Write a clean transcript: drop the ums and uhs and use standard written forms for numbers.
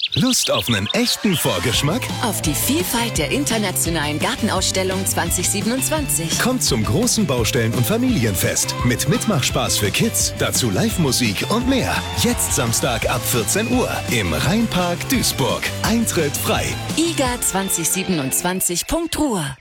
Lust auf einen echten Vorgeschmack? Auf die Vielfalt der internationalen Gartenausstellung 2027. Kommt zum großen Baustellen- und Familienfest mit Mitmachspaß für Kids, dazu Live-Musik und mehr. Jetzt Samstag ab 14 Uhr im Rheinpark Duisburg. Eintritt frei. iga2027.ruhr